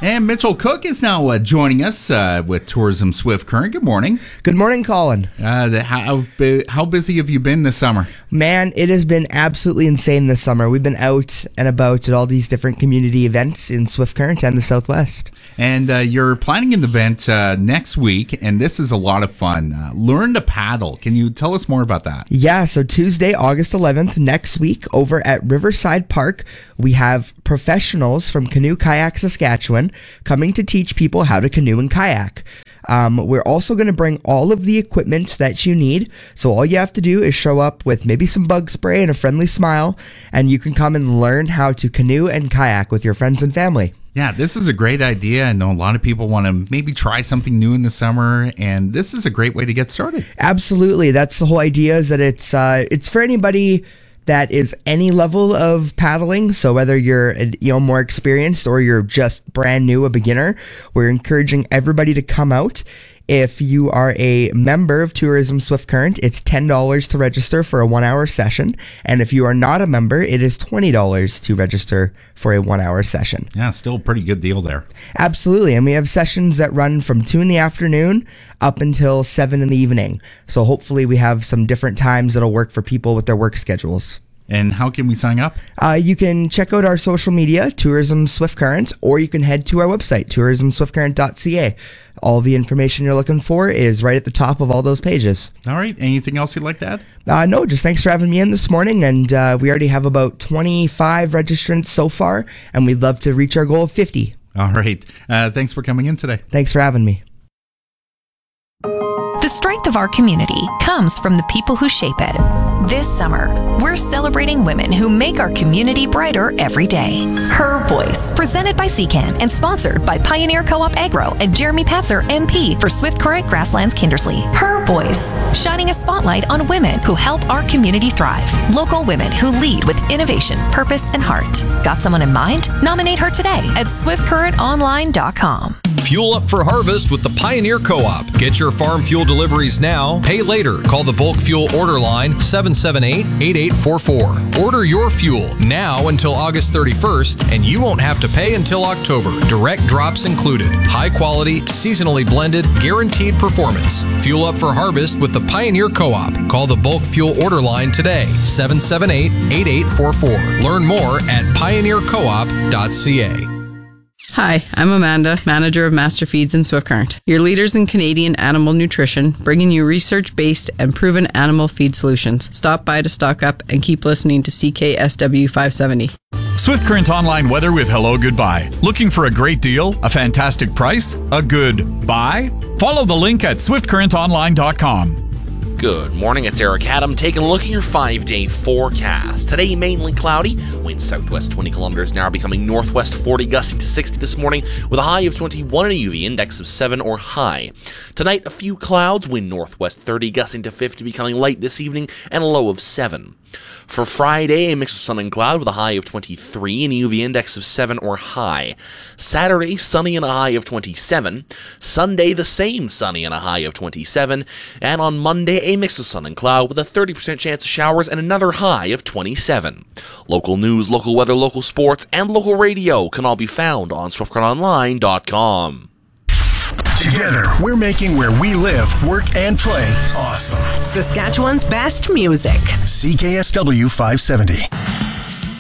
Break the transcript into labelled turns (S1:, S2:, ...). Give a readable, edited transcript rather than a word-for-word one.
S1: And Mitchell Cook is now joining us with Tourism Swift Current. Good morning.
S2: Good morning, Colin.
S1: How busy have you been this summer?
S2: Man, it has been absolutely insane this summer. We've been out and about at all these different community events in Swift Current and the Southwest.
S1: And you're planning an event next week, and this is a lot of fun. Learn to paddle. Can you tell us more about that?
S2: Yeah, so Tuesday, August 11th, next week, over at Riverside Park, we have professionals from Canoe Kayak Saskatchewan coming to teach people how to canoe and kayak. We're also going to bring all of the equipment that you need. So all you have to do is show up with maybe some bug spray and a friendly smile, and you can come and learn how to canoe and kayak with your friends and family.
S1: Yeah, this is a great idea. I know a lot of people want to maybe try something new in the summer, and this is a great way to get started.
S2: Absolutely. That's the whole idea, is that it's for anybody that is any level of paddling. So whether you're more experienced or you're just brand new, a beginner, we're encouraging everybody to come out. If you are a member of Tourism Swift Current, it's $10 to register for a 1-hour session. And if you are not a member, it is $20 to register for a 1-hour session.
S1: Yeah, still a pretty good deal there.
S2: Absolutely. And we have sessions that run from 2 in the afternoon up until 7 in the evening. So hopefully we have some different times that'll work for people with their work schedules.
S1: And how can we sign up?
S2: You can check out our social media, Tourism Swift Current, or you can head to our website, tourismswiftcurrent.ca. All the information you're looking for is right at the top of all those pages.
S1: All right. Anything else you'd like to add?
S2: No, just thanks for having me in this morning. And we already have about 25 registrants so far, and we'd love to reach our goal of 50.
S1: All right. Thanks for coming in today.
S2: Thanks for having me.
S3: The strength of our community comes from the people who shape it. This summer, we're celebrating women who make our community brighter every day. Her Voice, presented by CCAN and sponsored by Pioneer Co-op Agro and Jeremy Patzer, MP for Swift Current Grasslands Kindersley. Her Voice, shining a spotlight on women who help our community thrive. Local women who lead with innovation, purpose, and heart. Got someone in mind? Nominate her today at swiftcurrentonline.com.
S4: Fuel up for harvest with the Pioneer Co-op. Get your farm fuel deliveries now. Pay later. Call the bulk fuel order line 778-8844. Order your fuel now until August 31st, and you won't have to pay until October. Direct drops included. High quality, seasonally blended, guaranteed performance. Fuel up for harvest with the Pioneer Co-op. Call the bulk fuel order line today, 778-8844. Learn more at pioneercoop.ca.
S5: Hi, I'm Amanda, manager of Master Feeds in Swift Current, your leaders in Canadian animal nutrition, bringing you research-based and proven animal feed solutions. Stop by to stock up and keep listening to CKSW 570.
S6: Swift Current Online weather with Hello Goodbye. Looking for a great deal, a fantastic price, a good buy? Follow the link at swiftcurrentonline.com.
S7: Good morning, it's Eric Adam taking a look at your 5-day forecast. Today, mainly cloudy, winds southwest 20 kilometers an hour, becoming northwest 40, gusting to 60 this morning, with a high of 21 and a UV index of 7 or high. Tonight, a few clouds, wind northwest 30, gusting to 50, becoming light this evening, and a low of 7. For Friday, a mix of sun and cloud with a high of 23 and a UV index of 7 or high. Saturday, sunny and a high of 27. Sunday, the same, sunny and a high of 27. And on Monday, a mix of sun and cloud with a 30% chance of showers and another high of 27. Local news, local weather, local sports, and local radio can all be found on SwiftCurrentOnline.com.
S8: Together, we're making where we live, work, and play awesome.
S9: Saskatchewan's best music.
S8: CKSW 570.